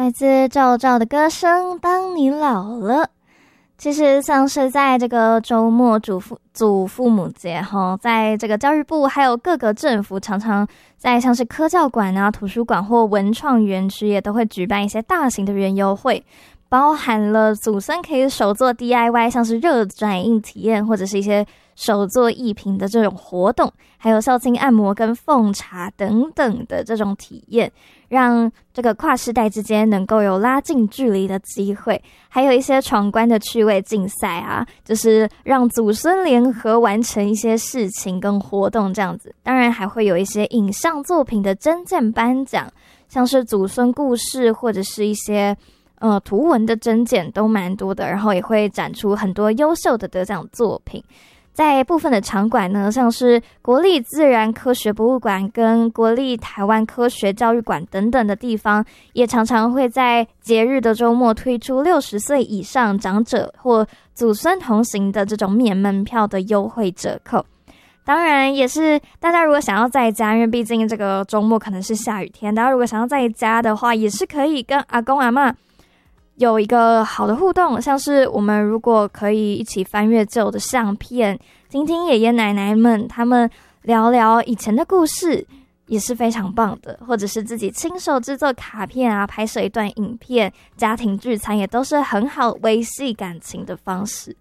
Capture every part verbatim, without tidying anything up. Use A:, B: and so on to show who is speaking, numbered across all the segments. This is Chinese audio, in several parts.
A: 来自赵照的歌声《当你老了》。其实像是在这个周末祖父祖父母节哈，在这个教育部还有各个政府常常在像是科教馆啊、图书馆或文创园区也都会举办一些大型的园游会，包含了祖孙可以手做 D I Y， 像是热转印体验或者是一些手作艺品的这种活动，还有孝亲按摩跟奉茶等等的这种体验，让这个跨世代之间能够有拉近距离的机会，还有一些闯关的趣味竞赛啊，就是让祖孙联合完成一些事情跟活动这样子。当然还会有一些影像作品的征件颁奖，像是祖孙故事或者是一些呃图文的征件都蛮多的，然后也会展出很多优秀的得奖作品。在部分的场馆呢，像是国立自然科学博物馆跟国立台湾科学教育馆等等的地方，也常常会在节日的周末推出六十岁以上长者或祖孙同行的这种免门票的优惠折扣。当然也是大家如果想要在家，因为毕竟这个周末可能是下雨天，大家如果想要在家的话，也是可以跟阿公阿嬷有一个好的互动，像是我们如果可以一起翻阅旧的相片，听听爷爷奶奶们他们聊聊以前的故事，也是非常棒的。或者是自己亲手制作卡片啊，拍摄一段影片，家庭聚餐也都是很好维系感情的方式。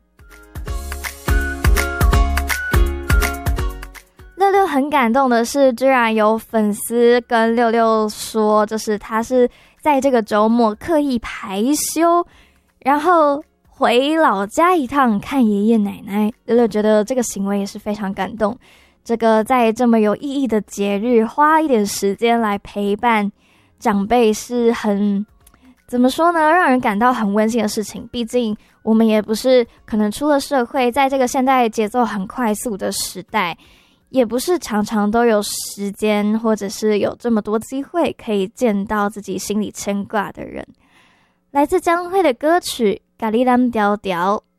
A: 六六很感动的是，居然有粉丝跟六六说，就是他是在这个周末刻意排休，然后回老家一趟看爷爷奶奶。六六觉得这个行为也是非常感动，这个在这么有意义的节日花一点时间来陪伴长辈是很怎么说呢，让人感到很温馨的事情。毕竟我们也不是可能出了社会，在这个现代节奏很快速的时代，也不是常常都有时间或者是有这么多机会可以见到自己心里牵挂的人。来自江蕙的歌曲《咖喱蓝调调》。